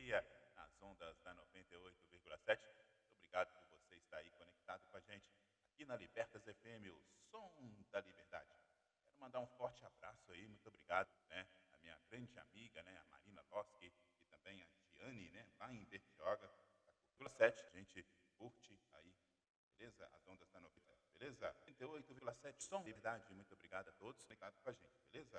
alegria, nas ondas da 98,7. Muito obrigado por você estar aí conectado com a gente aqui na Libertas FM, o som da liberdade. Quero mandar um forte abraço aí, muito obrigado, né, a minha grande amiga, né, a Marina Loski, e também a Giane, né, lá em Bertioga, da 7. A gente curte aí, beleza? As ondas da 90, beleza? 98,7, som da liberdade. Muito obrigado a todos conectados com a gente, beleza?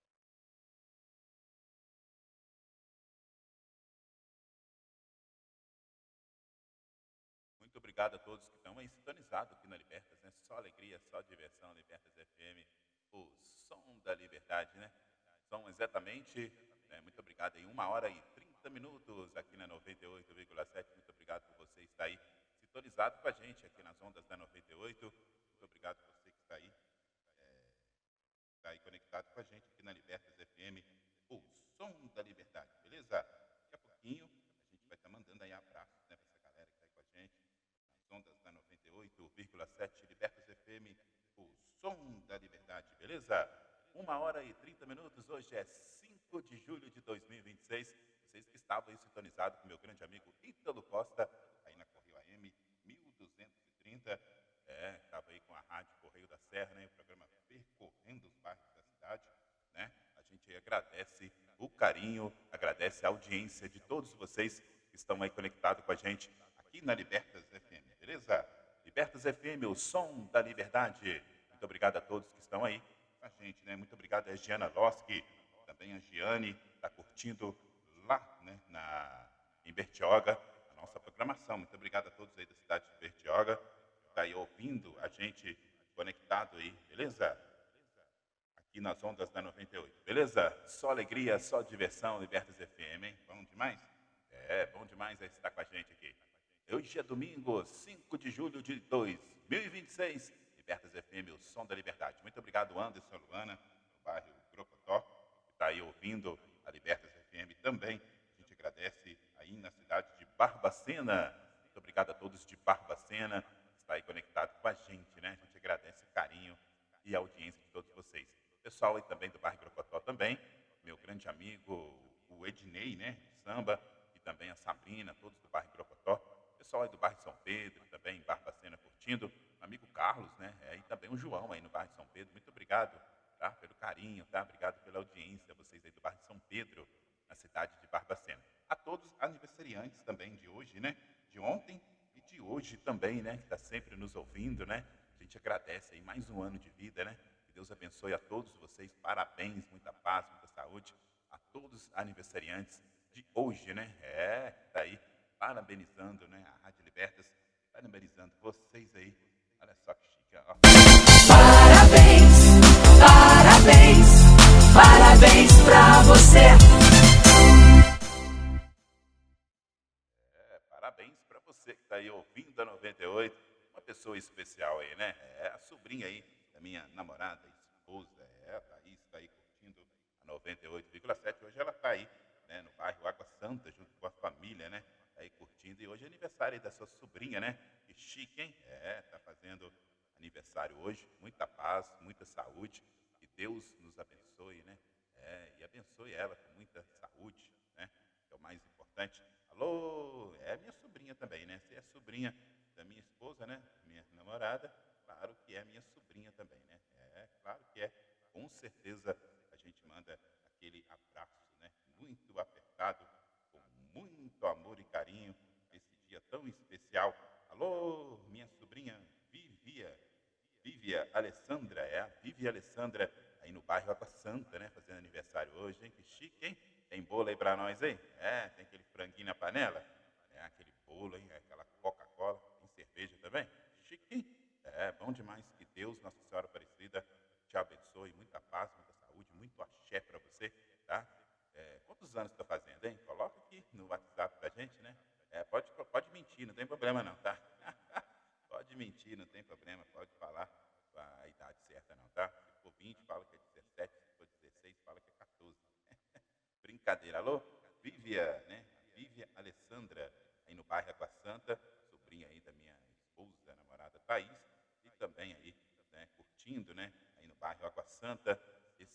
Muito obrigado a todos que estão aí sintonizados aqui na Libertas, né? Só alegria, só diversão, Libertas FM, o som da liberdade, né? São exatamente, né, muito obrigado aí, 1h30 aqui na 98,7. Muito obrigado por você estar aí sintonizado com a gente aqui nas ondas da 98. Muito obrigado por você que está aí conectado com a gente aqui na Libertas FM, o som da liberdade, beleza? Daqui a pouquinho a gente vai estar mandando aí abraços, né, para essa galera que está aí com a gente nas ondas da 98,7 Libertas FM, o som da liberdade, beleza? 1h30, hoje é 5 de julho de 2026. Vocês que estavam aí sintonizados com meu grande amigo Ítalo Costa, aí na Correio AM 1230. Estava aí com a Rádio Correio da Serra, né? O programa percorrendo os bairros da cidade, né? A gente agradece o carinho, agradece a audiência de todos vocês que estão aí conectados com a gente aqui na Libertas FM, beleza? Libertas FM, o som da liberdade. Muito obrigado a todos que estão aí com a gente, né? Muito obrigado a Giana Loski, também a Giane, está curtindo lá, né, em Bertioga, a nossa programação. Muito obrigado a todos aí da cidade de Bertioga, que está aí ouvindo a gente conectado aí, beleza? Aqui nas ondas da 98, beleza? Só alegria, só diversão, Libertas FM, hein? Bom demais? Bom demais estar com a gente aqui. Hoje é domingo, 5 de julho de 2026. Libertas FM, o som da liberdade. Muito obrigado, Anderson Luana, no bairro Grocotó, que está aí ouvindo a Libertas FM também. A gente agradece aí na cidade de Barbacena. Muito obrigado a todos de Barbacena, que está aí conectado com a gente, né? A gente agradece o carinho e a audiência de todos vocês. Pessoal aí também do bairro Grocotó também, meu grande amigo, o Ednei, né, de samba, e também a Sabrina, todos do bairro Grocotó. Pessoal aí do bairro São Pedro, também em Barbacena curtindo. Amigo Carlos, né? E também o João aí no bairro São Pedro. Muito obrigado, tá? Pelo carinho, tá? Obrigado pela audiência, vocês aí do bairro São Pedro, na cidade de Barbacena. A todos aniversariantes também de hoje, né? De ontem e de hoje também, né? Que está sempre nos ouvindo, né? A gente agradece aí mais um ano de vida, né? Que Deus abençoe a todos vocês. Parabéns, muita paz, muita saúde a todos os aniversariantes de hoje, né? Tá aí parabenizando, né, a Rádio Libertas, parabenizando vocês aí. Olha só que chique, ó. Parabéns, parabéns, parabéns pra você. Parabéns pra você que tá aí ouvindo a 98, uma pessoa especial aí, né? A sobrinha aí da minha namorada, esposa, a Thaís, tá aí curtindo a 98,7. Hoje ela tá aí, né, no bairro Água Santa, junto com a família, né? Aí curtindo, e hoje é aniversário aí da sua sobrinha, né? Que chique, hein? Tá fazendo aniversário hoje, muita paz, muita saúde, que Deus nos abençoe, né? E abençoe ela com muita saúde, né? Que é o mais importante. Alô, é minha sobrinha também, né? Você é sobrinha da minha esposa, né? Minha namorada, claro que é minha sobrinha também, né? Claro que é. Com certeza a gente manda aquele abraço, né? Muito apertado, com muito amor e carinho, nesse dia tão especial. Alô, minha sobrinha Vívia Alessandra, a Vívia Alessandra, aí no bairro Água Santa, né? Fazendo aniversário hoje, hein? Que chique, hein? Tem bolo aí pra nós, hein? Tem aquele franguinho na panela? Aquele bolo, hein? Aquela Coca-Cola, tem cerveja também? Chique, hein? Bom demais. Que Deus, Nossa Senhora Aparecida, te abençoe. Muita paz, muita saúde, muito axé pra você, tá? Quantos anos você está fazendo, hein? Coloca aqui no WhatsApp pra gente, né? Pode mentir, não tem problema não, tá? Pode mentir, não tem problema, pode falar a idade certa não, tá? Se for 20, fala que é 17, se for 16, fala que é 14. Brincadeira. Alô? Vívia, né? Vívia Alessandra, aí no bairro Água Santa, sobrinha aí da minha esposa, namorada Thaís, e também aí, né, curtindo, né, aí no bairro Água Santa,